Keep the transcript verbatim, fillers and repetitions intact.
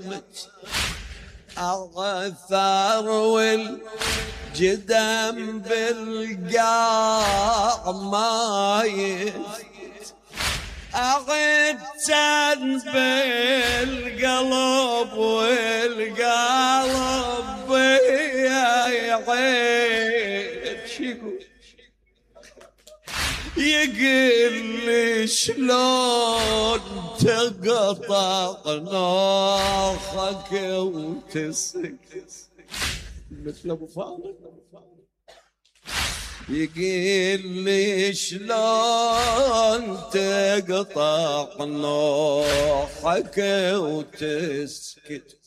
أغثر والجدم بالقاع ما يثبت أغتن بالقلب والقلب يعيد شيقول يقل شلون تقطع ناخك وتسكت مثل ابو فاضل يقل شلون تقطع ناخك وتسكت